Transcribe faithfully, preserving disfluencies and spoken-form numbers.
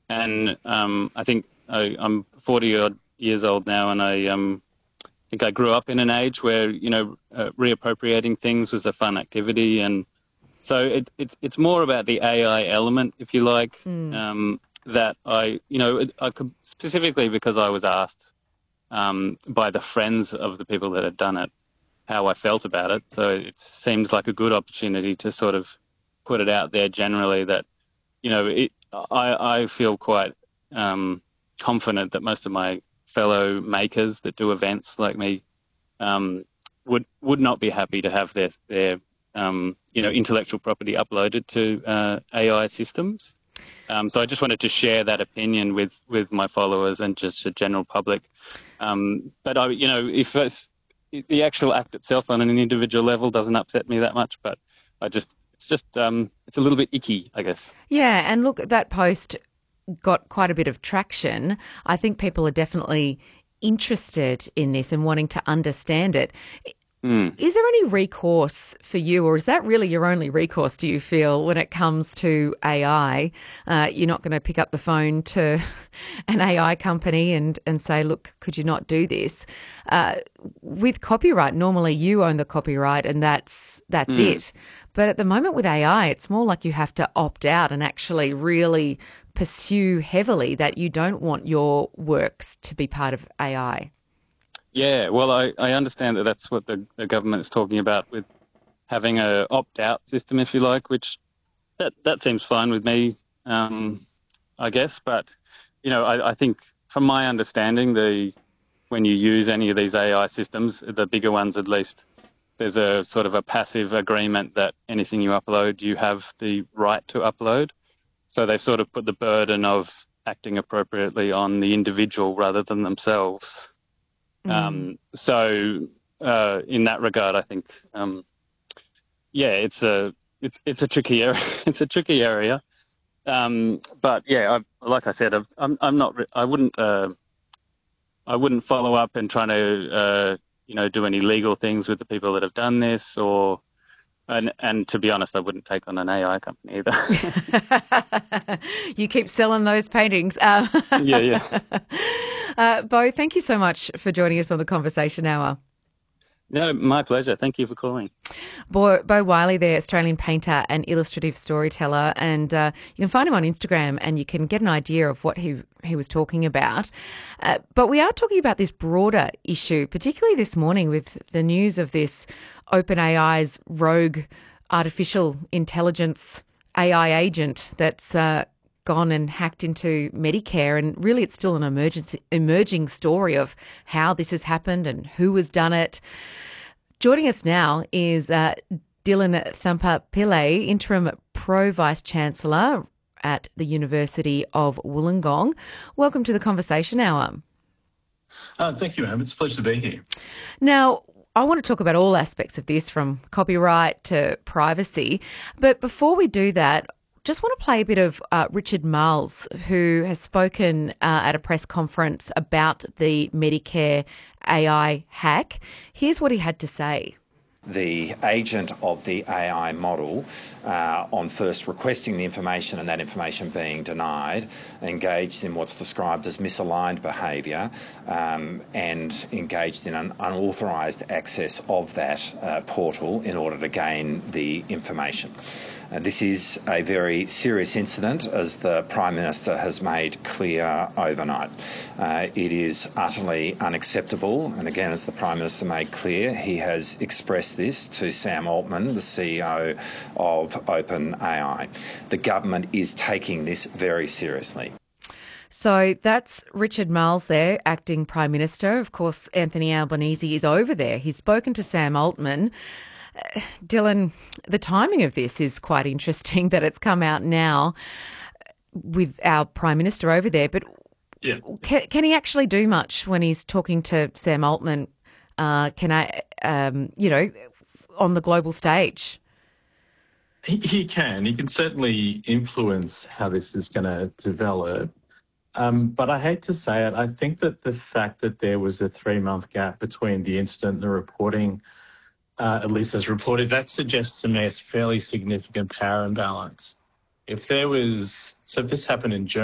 and um, I think I, I'm forty odd years old now, and I um, think I grew up in an age where you know uh, reappropriating things was a fun activity, and so it, it's it's more about the A I element, if you like, Mm. um, that I you know I could specifically because I was asked um, by the friends of the people that had done it how I felt about it. So it seems like a good opportunity to sort of put it out there generally that, you know, it, I, I feel quite um, confident that most of my fellow makers that do events like me um, would would not be happy to have their, their um, you know, intellectual property uploaded to uh, A I systems. Um, so I just wanted to share that opinion with, with my followers and just the general public. Um, but I, you know, if it's, the actual act itself on an individual level doesn't upset me that much, but I just, it's just, um, it's a little bit icky, I guess. Yeah, and look, that post got quite a bit of traction. I think people are definitely interested in this and wanting to understand it. Mm. Is there any recourse for you, or is that really your only recourse, do you feel, when it comes to A I? Uh, you're not going to pick up the phone to an A I company and, and say, look, could you not do this? Uh, with copyright, normally you own the copyright and that's that's Mm. it. But at the moment with A I, it's more like you have to opt out and actually really pursue heavily that you don't want your works to be part of A I. Yeah, well, I, I understand that that's what the, the government is talking about with having a opt-out system, if you like, which that, that seems fine with me, um, I guess. But, you know, I, I think from my understanding, the when you use any of these A I systems, the bigger ones at least, there's a sort of a passive agreement that anything you upload, you have the right to upload. So they've sort of put the burden of acting appropriately on the individual rather than themselves. Mm. Um, so uh, in that regard, I think, um, yeah, it's a it's it's a tricky area. It's a tricky area. Um, but yeah, I, like I said, I've, I'm I'm not. I wouldn't uh, I wouldn't follow up and try to uh, you know do any legal things with the people that have done this, or and and to be honest, I wouldn't take on an A I company either. You keep selling those paintings. Um, Yeah, yeah. uh, Bo, thank you so much for joining us on the Conversation Hour. No, my pleasure. Thank you for calling. Bo, Bo Wiley there, Australian painter and illustrative storyteller. And uh, you can find him on Instagram and you can get an idea of what he, he was talking about. Uh, but we are talking about this broader issue, particularly this morning with the news of this OpenAI's rogue artificial intelligence A I agent that's uh, gone and hacked into Medicare. And really it's still an emergency, emerging story of how this has happened and who has done it. Joining us now is uh, Dylan Thampapillay, Interim Pro Vice-Chancellor at the University of Wollongong. Welcome to the Conversation Hour. Uh, thank you, Em. It's a pleasure to be here. Now, I want to talk about all aspects of this, from copyright to privacy. But before we do that, just want to play a bit of uh, Richard Marles, who has spoken uh, at a press conference about the Medicare A I hack. Here's what he had to say. The agent of the A I model, uh, on first requesting the information and that information being denied, engaged in what's described as misaligned behaviour um, and engaged in an unauthorised access of that uh, portal in order to gain the information. Uh, this is a very serious incident, as the Prime Minister has made clear overnight. Uh, it is utterly unacceptable, and again, as the Prime Minister made clear, he has expressed this to Sam Altman, the C E O of OpenAI. The government is taking this very seriously. So that's Richard Marles there, acting Prime Minister. Of course, Anthony Albanese is over there. He's spoken to Sam Altman. Dylan, the timing of this is quite interesting that it's come out now with our Prime Minister over there. But Yeah. can, can he actually do much when he's talking to Sam Altman, uh, can I, um, you know, on the global stage? He, he can. He can certainly influence how this is going to develop. Um, but I hate to say it, I think that the fact that there was a three-month gap between the incident and the reporting, Uh, at least as reported, that suggests to me a fairly significant power imbalance. If there was, so if this happened in Germany,